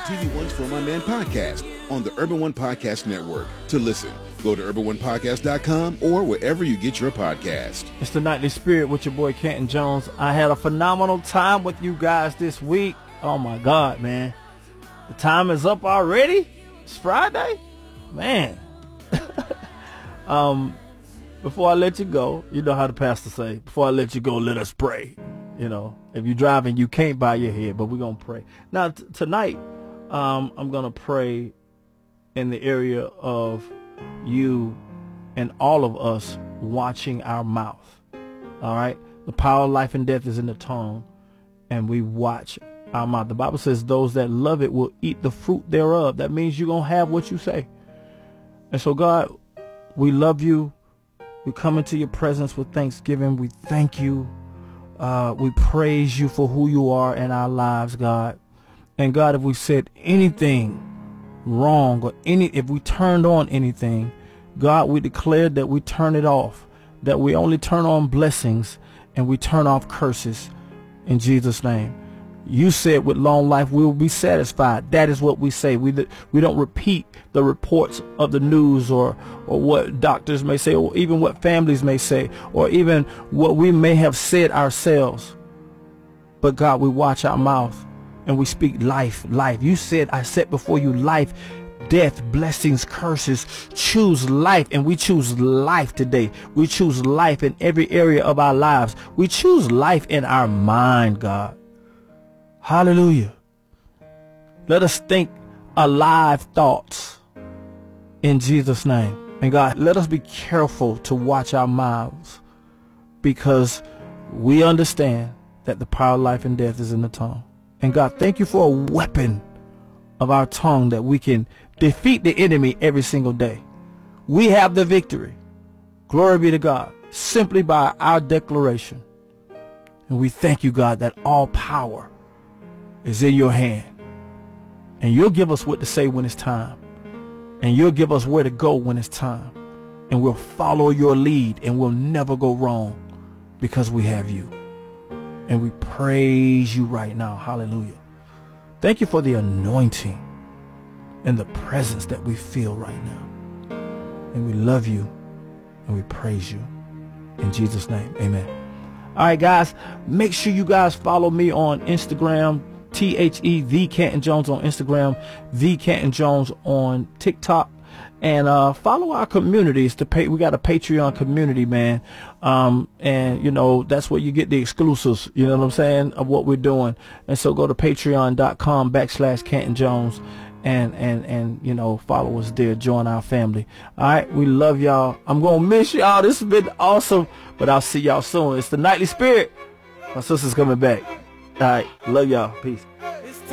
TV One's For My Man podcast on the Urban One Podcast Network. To listen, go to urbanonepodcast.com or wherever you get your podcast. It's the Nightly Spirit with your boy Canton Jones. I had a phenomenal time with you guys this week. Oh my God, man. The time is up already? It's Friday? Man. Before I let you go, you know how the pastor say, before I let you go, let us pray. You know, if you're driving, you can't bow your head, but we're going to pray. Now, tonight, I'm going to pray in the area of you and all of us watching our mouth. All right? The power of life and death is in the tongue, and we watch our mouth. The Bible says those that love it will eat the fruit thereof. That means you're going to have what you say. And so, God, we love you. We come into your presence with thanksgiving. We thank you. We praise you for who you are in our lives, God. And God, if we said anything wrong or if we turned on anything, God, we declared that we turn it off, that we only turn on blessings and we turn off curses in Jesus' name. You said with long life we will be satisfied. That is what we say. We don't repeat the reports of the news or what doctors may say, or even what families may say, or even what we may have said ourselves. But God, we watch our mouth and we speak life. You said, I set before you life, death, blessings, curses. Choose life, and we choose life today. We choose life in every area of our lives. We choose life in our mind, God. Hallelujah. Let us think alive thoughts in Jesus' name. And God, let us be careful to watch our mouths, because we understand that the power of life and death is in the tongue. And God, thank you for a weapon of our tongue that we can defeat the enemy every single day. We have the victory. Glory be to God, simply by our declaration. And we thank you, God, that all power is in your hand. And you'll give us what to say when it's time. And you'll give us where to go when it's time. And we'll follow your lead, and we'll never go wrong because we have you. And we praise you right now. Hallelujah. Thank you for the anointing and the presence that we feel right now. And we love you and we praise you. In Jesus' name, amen. All right, guys, make sure you guys follow me on Instagram, The Canton Jones on Instagram, The Canton Jones on TikTok, and follow our communities. We got a Patreon community, man, and you know that's where you get the exclusives. You know what I'm saying, of what we're doing. And so go to patreon.com/Canton Jones, and you know, follow us there. Join our family. All right, we love y'all. I'm gonna miss y'all. This has been awesome, but I'll see y'all soon. It's the Nightly Spirit. My sister's coming back. All right, love y'all. Peace.